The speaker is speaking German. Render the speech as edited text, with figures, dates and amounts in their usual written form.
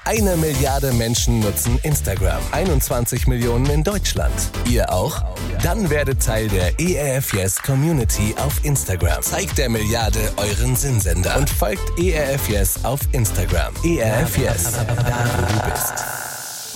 1 Milliarde Menschen nutzen Instagram. 21 Millionen in Deutschland. Ihr auch? Dann werdet Teil der ERF Yes Community auf Instagram. Zeigt der Milliarde euren Sinnsender und folgt ERF Yes auf Instagram. ERF Yes, da wo du bist.